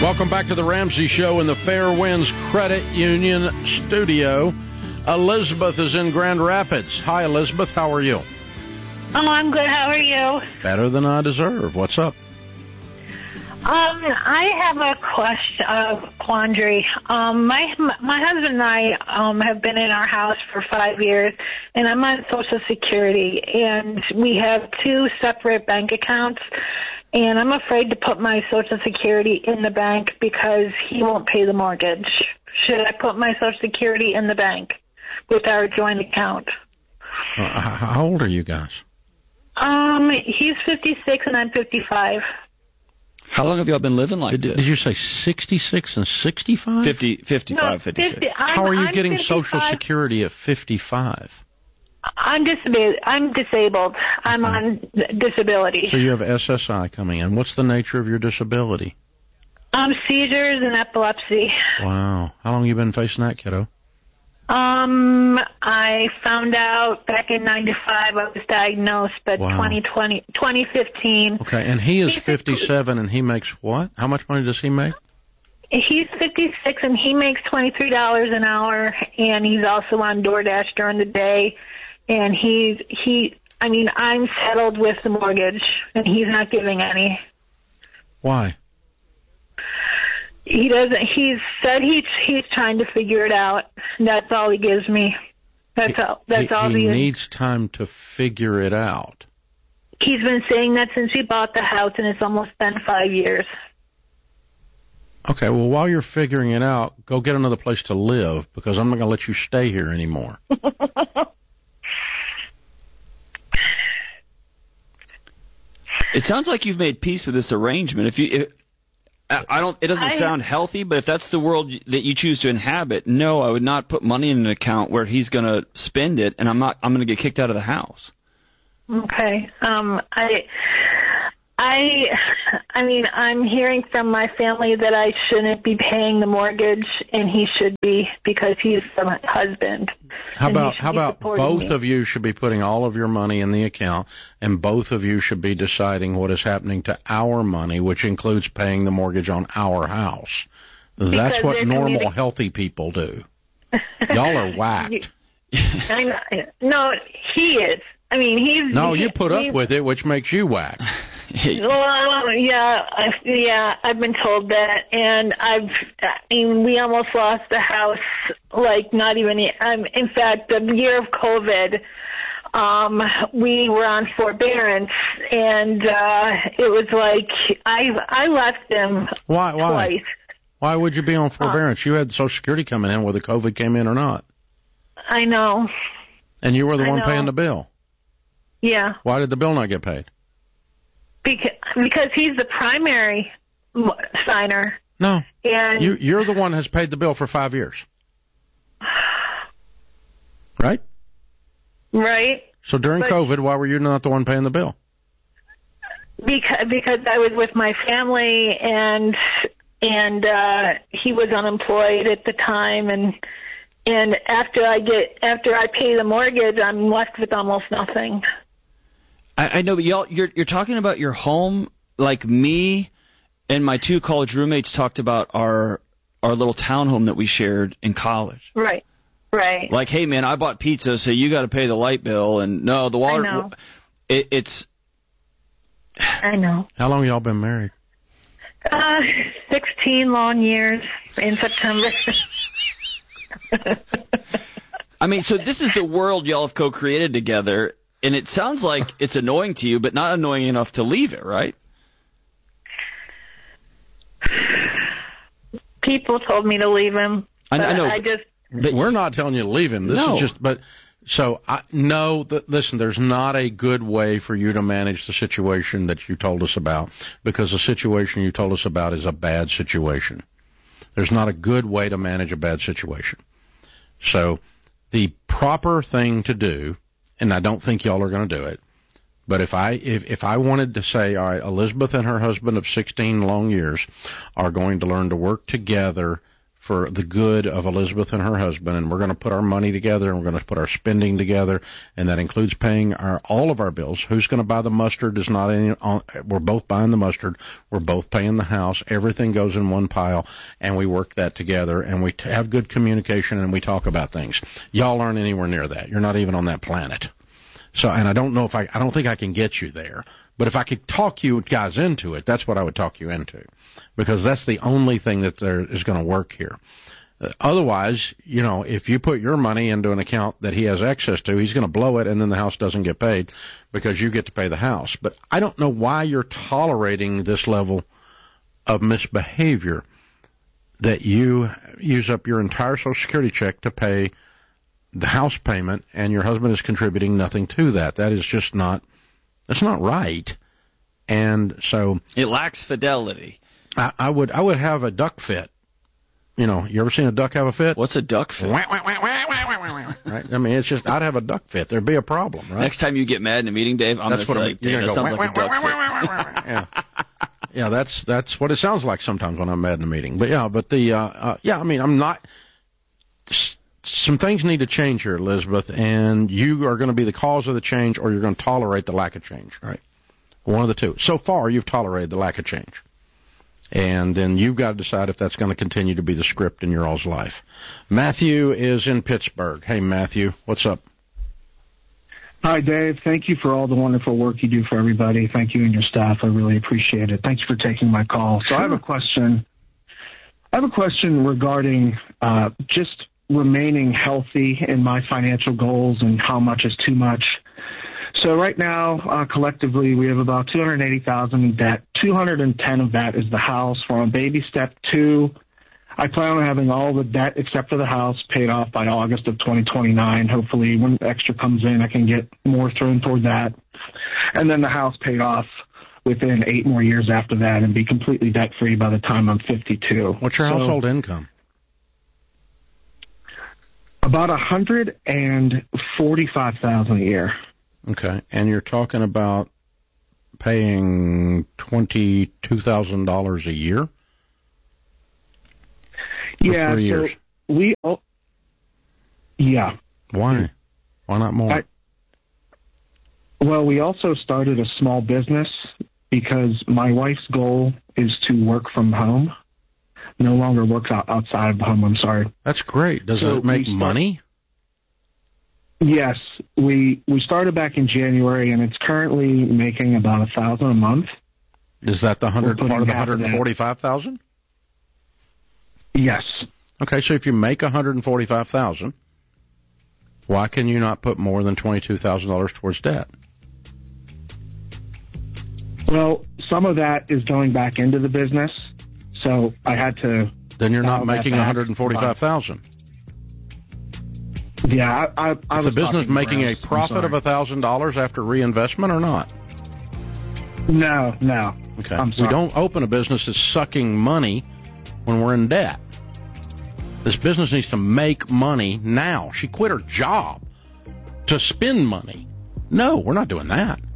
Welcome back to the Ramsey Show in the Fairwinds Credit Union studio. Elizabeth is in Grand Rapids. Hi, Elizabeth. How are you? Oh, I'm good. How are you? Better than I deserve. What's up? I have a question, quandary. My husband and I have been in our house for 5 years, and I'm on Social Security, and we have 2 separate bank accounts, and I'm afraid to put my Social Security in the bank because he won't pay the mortgage. Should I put my Social Security in the bank with our joint account? How old are you guys? He's 56 and I'm 55. How long have y'all been living like this? Did you say 66 and 65? 55, No, 56. 50, How are you I'm getting 55. Social Security at 55? I'm disabled. I'm on disability. So you have SSI coming in. What's the nature of your disability? Seizures and epilepsy. Wow. How long have you been facing that, kiddo? I found out back in 95 I was diagnosed, but Wow. 2015. Okay, and he is 57 and he makes what? How much money does he make? He's 56 and he makes $23 an hour, and he's also on DoorDash during the day. And I'm settled with the mortgage, and he's not giving any. Why? He doesn't. He said he's trying to figure it out. That's all he gives me. That's all. He needs time to figure it out. He's been saying that since we bought the house, and it's almost been 5 years. Okay, well, while you're figuring it out, go get another place to live, because I'm not going to let you stay here anymore. It sounds like you've made peace with this arrangement. It doesn't sound healthy, but if that's the world that you choose to inhabit, no, I would not put money in an account where he's going to spend it, and I'm going to get kicked out of the house. Okay. I'm hearing from my family that I shouldn't be paying the mortgage, and he should be, because he's the husband. How about both of you should be putting all of your money in the account, and both of you should be deciding what is happening to our money, which includes paying the mortgage on our house. That's what normal, healthy people do. Y'all are whacked. I know. No, he is. I mean, he's... No, you put up with it, which makes you whack. Well, yeah, I've been told that, and we almost lost the house, like, not even, in fact, the year of COVID, we were on forbearance, and it was like, I left him twice. Why would you be on forbearance? You had Social Security coming in, whether COVID came in or not. I know. And you were the one paying the bill. Yeah. Why did the bill not get paid? Because he's the primary signer. No. And you're the one who has paid the bill for 5 years. Right? Right. So during COVID, why were you not the one paying the bill? Because I was with my family, and he was unemployed at the time, and after I pay the mortgage, I'm left with almost nothing. I know, but you're talking about your home like me and my 2 college roommates talked about our little townhome that we shared in college. Right. Like, hey, man, I bought pizza, so you got to pay the light bill, and no, the water. I know. It's. I know. How long y'all been married? 16 long years in September. I mean, so this is the world y'all have co-created together. And it sounds like it's annoying to you, but not annoying enough to leave it, right? People told me to leave him. I know. But we're not telling you to leave him. This is just, listen, there's not a good way for you to manage the situation that you told us about, because the situation you told us about is a bad situation. There's not a good way to manage a bad situation. So the proper thing to do, and I don't think y'all are going to do it, but if I wanted to say, all right, Elizabeth and her husband of 16 long years are going to learn to work together for the good of Elizabeth and her husband, and we're going to put our money together, and we're going to put our spending together, and that includes paying all of our bills. Who's going to buy the mustard is not any. We're both buying the mustard. We're both paying the house. Everything goes in one pile, and we work that together, and we have good communication, and we talk about things. Y'all aren't anywhere near that. You're not even on that planet. So, and I don't think I can get you there. But if I could talk you guys into it, that's what I would talk you into, because that's the only thing that there is going to work here. Otherwise, if you put your money into an account that he has access to, he's going to blow it, and then the house doesn't get paid because you get to pay the house. But I don't know why you're tolerating this level of misbehavior, that you use up your entire Social Security check to pay the house payment, and your husband is contributing nothing to that. That is just not. That's not right. And so it lacks fidelity. I would have a duck fit. You ever seen a duck have a fit? What's a duck fit? Right? I mean, it's just, I'd have a duck fit. There'd be a problem, right? Next time you get mad in a meeting, Dave, I'm going to say, Dave, that sounds like a duck fit. Yeah, that's what it sounds like sometimes when I'm mad in a meeting. But I mean, I'm not. Some things need to change here, Elizabeth, and you are going to be the cause of the change, or you're going to tolerate the lack of change, right? One of the two. So far, you've tolerated the lack of change. And then you've got to decide if that's going to continue to be the script in your all's life. Matthew is in Pittsburgh. Hey, Matthew, what's up? Hi, Dave. Thank you for all the wonderful work you do for everybody. Thank you and your staff. I really appreciate it. Thanks for taking my call. So sure. I have a question regarding just remaining healthy in my financial goals and how much is too much. So right now, collectively, we have about $280,000 in debt. $210,000 of that is the house. We're on baby step 2. I plan on having all the debt except for the house paid off by August of 2029. Hopefully, when extra comes in, I can get more thrown toward that. And then the house paid off within 8 more years after that and be completely debt-free by the time I'm 52. What's your household income? About $145,000 a year. Okay, and you're talking about paying $22,000 a year? Yeah, for 3 years. Yeah. Why? Why not more? Well, we also started a small business because my wife's goal is to work from home. No longer works outside of the home, I'm sorry. That's great. Does it make money? Yes. We started back in January, and it's currently making about $1,000 a month. Is that part of the $145,000? Yes. Okay, so if you make $145,000, why can you not put more than $22,000 towards debt? Well, some of that is going back into the business, so I had to. Then you're not making $145,000. Yeah, I was. Is the business making a profit of $1,000 after reinvestment or not? No. Okay. We don't open a business that's sucking money when we're in debt. This business needs to make money now. She quit her job to spend money. No, we're not doing that.